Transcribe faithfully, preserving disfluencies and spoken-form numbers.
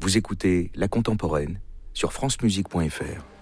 Vous écoutez La Contemporaine sur francemusique point f r.